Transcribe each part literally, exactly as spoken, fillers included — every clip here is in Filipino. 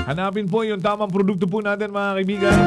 Hanapin po yung tamang produkto po natin, mga kaibigan.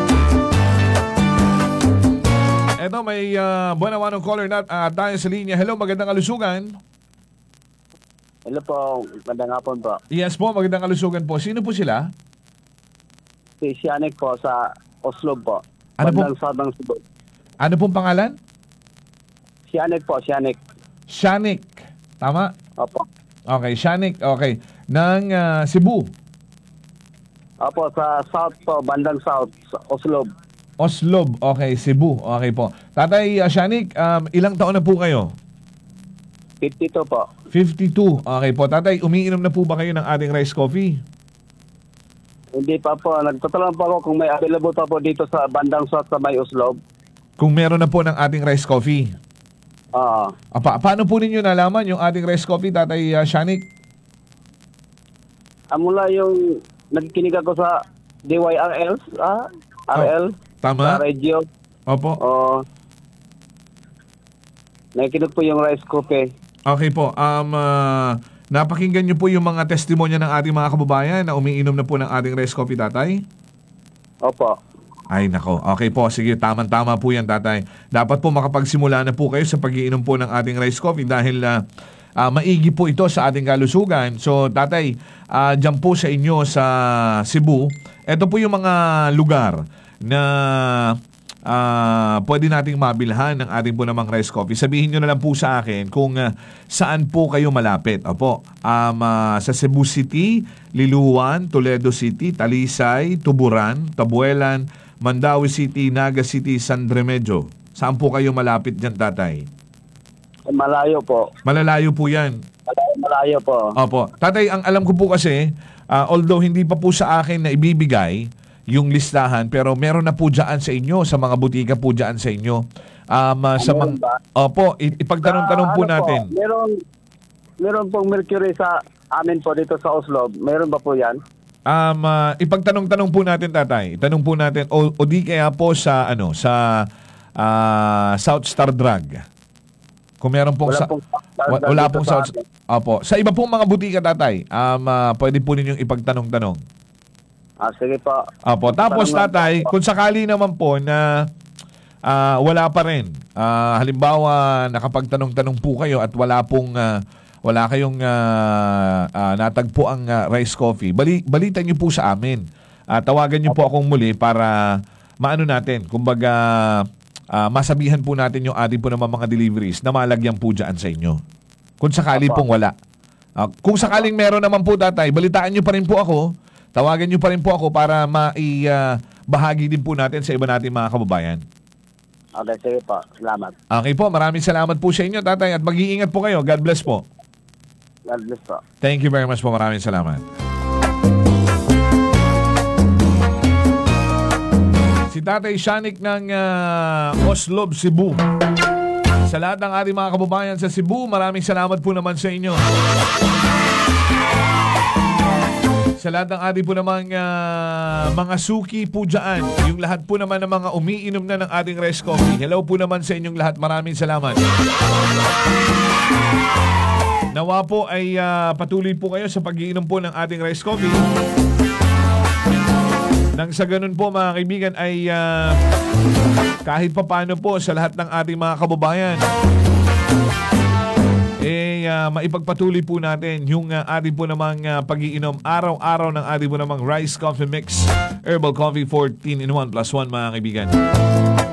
Eto, may uh, buwan-awanong caller na uh, tayo sa linya. Hello, magandang kalusugan. Hello po, magandang hapon po. Yes po, magandang kalusugan po. Sino po sila? Si Sianek po sa Oslo po. Ano po? Bandang Sabang Cebu. Ano pong pangalan? Sianek po, Sianek. Shanik. Tama? Opo. Okay, Shanik. Okay. Ng uh, Cebu. Opo, sa South po, bandang South, sa Oslo. Oslob. Okay, Cebu. Okay po. Tatay uh, Shanik, um, ilang taon na po kayo? fifty-two po. fifty-two. Okay po. Tatay, umiinom na po ba kayo ng ating rice coffee? Hindi pa po. Nagtatanong po ako kung may available pa po dito sa bandang South sa may Oslo. Kung meron na po ng ating rice coffee. Oo. Apa, paano po ninyo nalaman yung ating rice coffee, Tatay uh, Shanik? Ah, mula yung nagkinig ako sa D Y R L, ah, R L, Tama? sa radio. Opo. Oo. Nakikinig po yung rice coffee. Okay po. Um, uh, napakinggan nyo po yung mga testimonya ng ating mga kababayan na umiinom na po ng ating rice coffee, Tatay? Opo. Ay, nako. Okay po. Sige, tama-tama po yan, Tatay. Dapat po makapagsimula na po kayo sa pag-iinom po ng ating rice coffee dahil uh, uh, maigi po ito sa ating kalusugan. So, Tatay, uh, dyan po sa inyo sa Cebu, ito po yung mga lugar na uh, pwede nating mabilhan ng ating po namang rice coffee. Sabihin nyo na lang po sa akin kung uh, saan po kayo malapit. Opo, um, uh, sa Cebu City, Liluan, Toledo City, Talisay, Tuburan, Tabuelan, Mandawi City, Naga City, San Remedyo. Saan po kayo malapit dyan, Tatay? Malayo po. Malalayo po yan. Malayo, malayo po. Opo. Tatay, ang alam ko po kasi, uh, although hindi pa po sa akin na ibibigay yung listahan, pero meron na po dyan sa inyo, sa mga butika po dyan sa inyo. Um, uh, sa Meron mga, ba? opo, i- ipagtanong-tanong Ah, po ano natin. Meron, meron pong mercury sa amin po dito sa Oslo. Meron ba po yan? Um, uh, ipagtanong-tanong po natin, Tatay. Tanong po natin, o, o di kaya po sa, ano, sa uh, South Star Drug. Kung meron pong Wala sa... pong wa- wala dito pong sa South... amin. Opo. Sa iba pong mga butika, Tatay, um, uh, pwede po ninyong ipagtanong-tanong. Ah, sige po. Opo. Tapos, Tanong lang Tatay, po. kung sakali naman po na ah, wala pa rin, ah, halimbawa, nakapagtanong-tanong po kayo at wala pong, ah, wala kayong ah, ah, natagpo ang ah, rice coffee, bali, balitan niyo po sa amin. Ah, tawagan niyo po akong muli para maano natin, kumbaga, ah, masabihan po natin yung ating po naman mga deliveries na malagyan po dyan sa inyo. Kung sakali Opo. pong wala. Ah, kung sakaling meron naman po, Tatay, balitaan niyo pa rin po ako. Tawagan niyo pa rin po ako para mai-bahagi din po natin sa iba nating mga kababayan. Okay, sige po. Salamat. Okay po, maraming salamat po sa inyo, Tatay, at mag-iingat po kayo. God bless po. God bless po. Thank you very much po. Maraming salamat. Si Tatay Shanik ng uh, Oslob, Cebu. Sa lahat ng ating mga kababayan sa Cebu, maraming salamat po naman sa inyo. Sa lahat ng ating po namang uh, mga suki po dyan, yung lahat po naman ng mga umiinom na ng ating rice coffee, hello po naman sa inyong lahat. Maraming salamat. Nawa po ay uh, patuloy po kayo sa pag-iinom po ng ating rice coffee. Nang sa ganun po, mga kaibigan, ay uh, kahit pa paano po sa lahat ng ating mga kababayan, eh uh, maipagpatuloy po natin yung uh, ating po namang uh, pag-iinom araw-araw ng ating po namang rice coffee mix, herbal coffee fourteen in one plus one, mga kaibigan.